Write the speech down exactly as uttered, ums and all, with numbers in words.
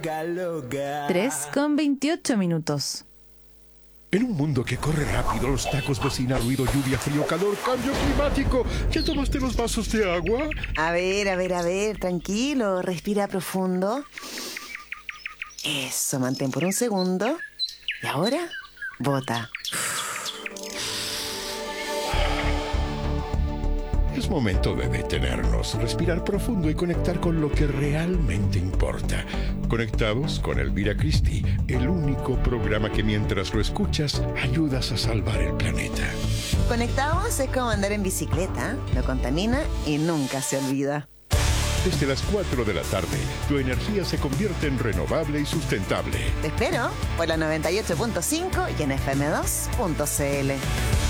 tres con veintiocho minutos. En un mundo que corre rápido, los tacos, vecina, ruido, lluvia, frío, calor, cambio climático. ¿Ya tomaste los vasos de agua? A ver, a ver, a ver, tranquilo, respira profundo. Eso, mantén por un segundo. Y ahora, bota. Es momento de detenernos, respirar profundo y conectar con lo que realmente importa. Conectados con Elvira Christie, el único programa que mientras lo escuchas, ayudas a salvar el planeta. Conectados es como andar en bicicleta, no contamina y nunca se olvida. Desde las cuatro de la tarde, tu energía se convierte en renovable y sustentable. Te espero por la noventa y ocho punto cinco y en F M dos punto C L.